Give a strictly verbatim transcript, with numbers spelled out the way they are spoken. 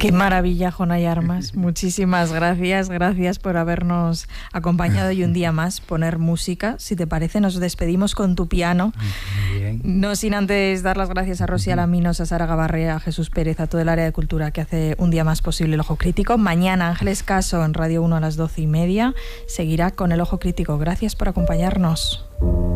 Qué maravilla, Jonay Armas. Muchísimas gracias. Gracias por habernos acompañado y un día más poner música. Si te parece, nos despedimos con tu piano. Muy bien. No sin antes dar las gracias a Rosy Alaminos, a Sara Gabarre, a Jesús Pérez, a todo el área de cultura que hace un día más posible el Ojo Crítico. Mañana Ángeles Caso en Radio uno a las doce y media seguirá con el Ojo Crítico. Gracias por acompañarnos.